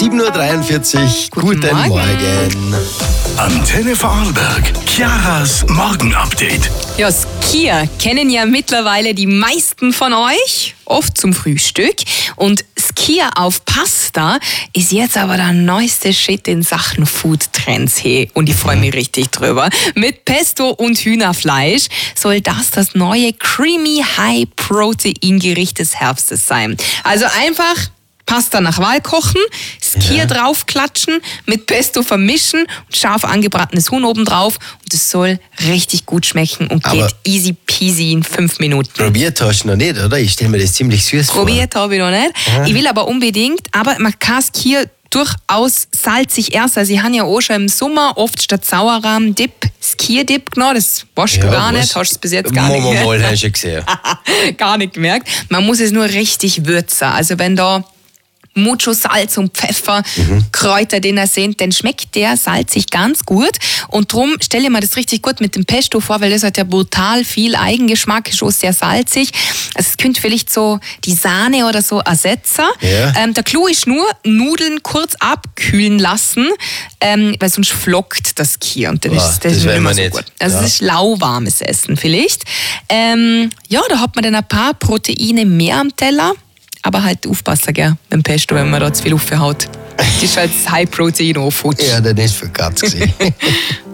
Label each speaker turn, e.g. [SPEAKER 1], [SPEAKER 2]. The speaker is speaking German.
[SPEAKER 1] 7.43 Uhr. Guten Morgen.
[SPEAKER 2] Antenne Vorarlberg. Chiaras Morgenupdate.
[SPEAKER 3] Ja, Skier kennen ja mittlerweile die meisten von euch, oft zum Frühstück. Und Skier auf Pasta ist jetzt aber der neueste Shit in Sachen Food-Trends. Hey. Und ich freue mich richtig drüber. Mit Pesto und Hühnerfleisch soll das neue Creamy High-Protein-Gericht des Herbstes sein. Also einfach Pasta nach Wahl kochen, Skier draufklatschen, mit Pesto vermischen und scharf angebratenes Huhn oben drauf. Und es soll richtig gut schmecken und
[SPEAKER 1] Aber
[SPEAKER 3] geht easy peasy in 5 Minuten.
[SPEAKER 1] Probiert hast du noch nicht, oder? Ich stelle mir das ziemlich süß vor.
[SPEAKER 3] Probiert habe ich noch nicht. Ich will aber unbedingt, aber man kann Skier durchaus salzig erst. Also ich habe ja auch schon im Sommer oft statt Sauerrahm Skier-Dip genommen. Das weißt du gar nicht, hast du es bis jetzt gar nicht
[SPEAKER 1] Mal, hast du schon gesehen.
[SPEAKER 3] gar nicht gemerkt. Man muss es nur richtig würzen. Also wenn da mucho Salz und Pfeffer, Kräuter, den er sind, dann schmeckt der salzig ganz gut. Und darum stelle ich mir das richtig gut mit dem Pesto vor, weil das hat ja brutal viel Eigengeschmack, ist auch sehr salzig. Also es könnte vielleicht so die Sahne oder so ersetzen.
[SPEAKER 1] Ja.
[SPEAKER 3] Der Clou ist nur, Nudeln kurz abkühlen lassen, weil sonst flockt das Skier. Und dann ist das
[SPEAKER 1] das
[SPEAKER 3] nicht
[SPEAKER 1] wollen
[SPEAKER 3] mehr
[SPEAKER 1] wir
[SPEAKER 3] so
[SPEAKER 1] nicht.
[SPEAKER 3] gut. Also
[SPEAKER 1] Ja.
[SPEAKER 3] es ist lauwarmes Essen vielleicht. Da hat man dann ein paar Proteine mehr am Teller. Aber halt aufpassen, gell, mit dem Pesto, wenn man da zu viel aufhaut. Das ist halt High-Protein-Food.
[SPEAKER 1] Ja, dann ist für Katz gewesen.